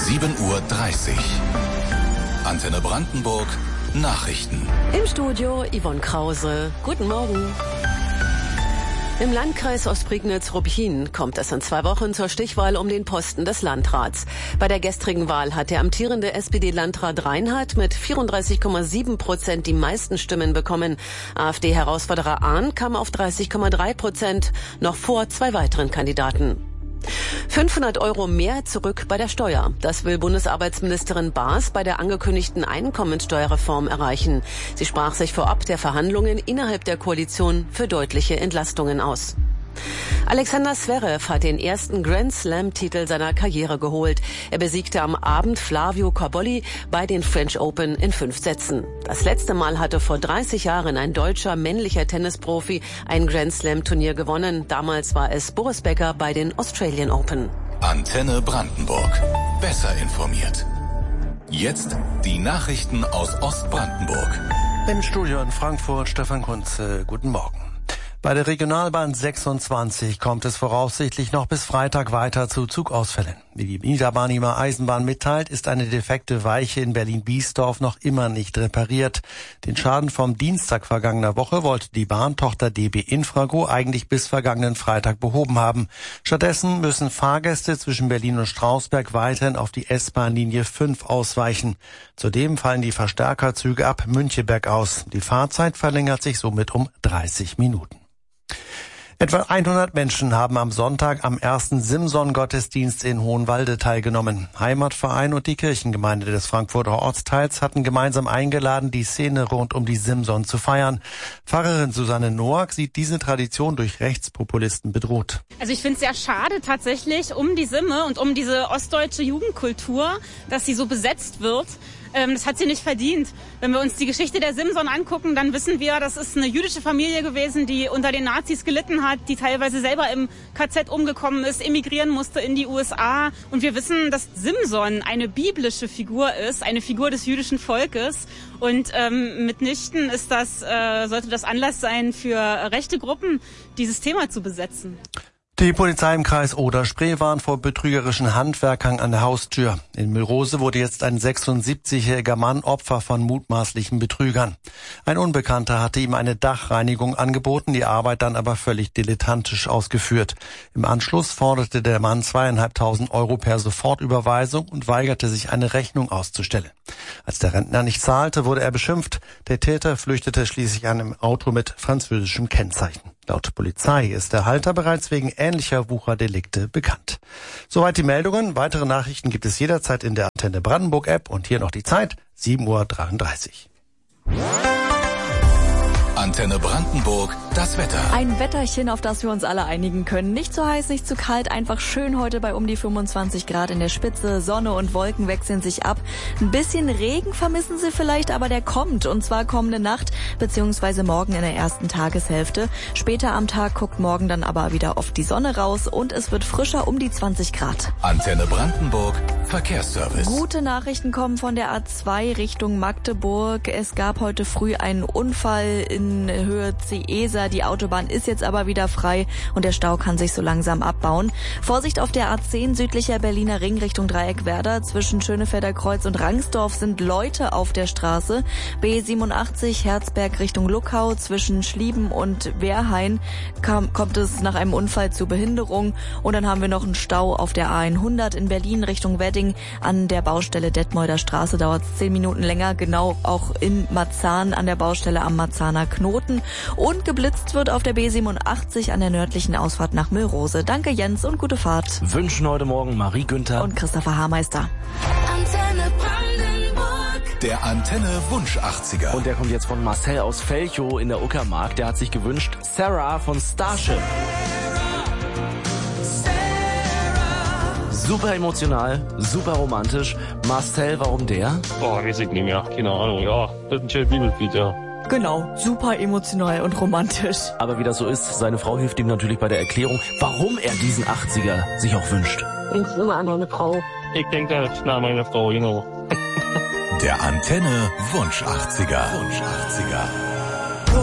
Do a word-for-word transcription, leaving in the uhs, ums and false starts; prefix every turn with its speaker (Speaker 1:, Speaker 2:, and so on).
Speaker 1: sieben Uhr dreißig. Antenne Brandenburg, Nachrichten.
Speaker 2: Im Studio Yvonne Krause. Guten Morgen. Im Landkreis Ostprignitz-Ruppin kommt es in zwei Wochen zur Stichwahl um den Posten des Landrats. Bei der gestrigen Wahl hat der amtierende S P D-Landrat Reinhardt mit vierunddreißig Komma sieben Prozent die meisten Stimmen bekommen. AfD-Herausforderer Ahn kam auf dreißig Komma drei Prozent, noch vor zwei weiteren Kandidaten. fünfhundert Euro mehr zurück bei der Steuer. Das will Bundesarbeitsministerin Baas bei der angekündigten Einkommensteuerreform erreichen. Sie sprach sich vorab der Verhandlungen innerhalb der Koalition für deutliche Entlastungen aus. Alexander Zverev hat den ersten Grand Slam-Titel seiner Karriere geholt. Er besiegte am Abend Flavio Cobolli bei den French Open in fünf Sätzen. Das letzte Mal hatte vor dreißig Jahren ein deutscher männlicher Tennisprofi ein Grand Slam-Turnier gewonnen. Damals war es Boris Becker bei den Australian Open.
Speaker 1: Antenne Brandenburg. Besser informiert. Jetzt die Nachrichten aus Ostbrandenburg.
Speaker 3: Im Studio in Frankfurt Stefan Kunze. Guten Morgen. Bei der Regionalbahn sechsundzwanzig kommt es voraussichtlich noch bis Freitag weiter zu Zugausfällen. Wie die Niederbarnimer Eisenbahn mitteilt, ist eine defekte Weiche in Berlin-Biesdorf noch immer nicht repariert. Den Schaden vom Dienstag vergangener Woche wollte die Bahntochter D B Infrago eigentlich bis vergangenen Freitag behoben haben. Stattdessen müssen Fahrgäste zwischen Berlin und Strausberg weiterhin auf die S-Bahn-Linie fünf ausweichen. Zudem fallen die Verstärkerzüge ab Müncheberg aus. Die Fahrzeit verlängert sich somit um dreißig Minuten. Etwa hundert Menschen haben am Sonntag am ersten Simson-Gottesdienst in Hohenwalde teilgenommen. Heimatverein und die Kirchengemeinde des Frankfurter Ortsteils hatten gemeinsam eingeladen, die Szene rund um die Simson zu feiern. Pfarrerin Susanne Noack sieht diese Tradition durch Rechtspopulisten bedroht.
Speaker 4: Also ich finde es sehr schade tatsächlich um die Simme und um diese ostdeutsche Jugendkultur, dass sie so besetzt wird. Das hat sie nicht verdient. Wenn wir uns die Geschichte der Simson angucken, dann wissen wir, das ist eine jüdische Familie gewesen, die unter den Nazis gelitten hat, die teilweise selber im K Z umgekommen ist, emigrieren musste in die U S A. Und wir wissen, dass Simson eine biblische Figur ist, eine Figur des jüdischen Volkes. Und ähm, mitnichten ist das, äh, sollte das Anlass sein für rechte Gruppen, dieses Thema zu besetzen.
Speaker 3: Die Polizei im Kreis Oder-Spree warnt vor betrügerischen Handwerkern an der Haustür. In Mühlrose wurde jetzt ein sechsundsiebzigjähriger Mann Opfer von mutmaßlichen Betrügern. Ein Unbekannter hatte ihm eine Dachreinigung angeboten, die Arbeit dann aber völlig dilettantisch ausgeführt. Im Anschluss forderte der Mann zweieinhalbtausend Euro per Sofortüberweisung und weigerte sich, eine Rechnung auszustellen. Als der Rentner nicht zahlte, wurde er beschimpft. Der Täter flüchtete schließlich an einem Auto mit französischem Kennzeichen. Laut Polizei ist der Halter bereits wegen ähnlicher Wucherdelikte bekannt. Soweit die Meldungen. Weitere Nachrichten gibt es jederzeit in der Antenne Brandenburg App. Und hier noch die Zeit, sieben Uhr dreiunddreißig.
Speaker 1: Antenne Brandenburg, das Wetter.
Speaker 5: Ein Wetterchen, auf das wir uns alle einigen können. Nicht zu heiß, nicht zu kalt, einfach schön heute bei um die fünfundzwanzig Grad in der Spitze. Sonne und Wolken wechseln sich ab. Ein bisschen Regen vermissen Sie vielleicht, aber der kommt. Und zwar kommende Nacht beziehungsweise morgen in der ersten Tageshälfte. Später am Tag guckt morgen dann aber wieder oft die Sonne raus und es wird frischer um die zwanzig Grad.
Speaker 1: Antenne Brandenburg, Verkehrsservice.
Speaker 5: Gute Nachrichten kommen von der A zwei Richtung Magdeburg. Es gab heute früh einen Unfall in Höhe Ciesa. Die Autobahn ist jetzt aber wieder frei und der Stau kann sich so langsam abbauen. Vorsicht auf der A zehn südlicher Berliner Ring Richtung Dreieckwerder. Zwischen Schönefelder Kreuz und Rangsdorf sind Leute auf der Straße. B siebenundachtzig Herzberg Richtung Luckau. Zwischen Schlieben und Wehrhain kam, kommt es nach einem Unfall zu Behinderung. Und dann haben wir noch einen Stau auf der A hundert in Berlin Richtung Wedding. An der Baustelle Detmolder Straße dauert es zehn Minuten länger. Genau auch in Marzahn an der Baustelle am Marzahner Knoten. Und geblitzt wird auf der B siebenundachtzig an der nördlichen Ausfahrt nach Mühlrose. Danke Jens und gute Fahrt.
Speaker 6: Wünschen heute Morgen Marie Günther
Speaker 5: und Christopher Haarmeister.
Speaker 1: Antenne Brandenburg. Der Antenne Wunsch achtziger.
Speaker 6: Und der kommt jetzt von Marcel aus Velchow in der Uckermark. Der hat sich gewünscht Sarah von Starship. Super emotional, super romantisch. Marcel, warum der?
Speaker 7: Boah, weiß ich nicht mehr. Keine Ahnung. Ja, das ist ein schönes Bibellied, ja.
Speaker 5: Genau, super emotional und romantisch.
Speaker 6: Aber wie das so ist, seine Frau hilft ihm natürlich bei der Erklärung, warum er diesen achtziger sich auch wünscht.
Speaker 8: Denkst du immer an meine Frau?
Speaker 7: Ich denke, das ist nach meiner Frau, genau.
Speaker 1: Der Antenne Wunsch achtziger. Wunsch achtziger.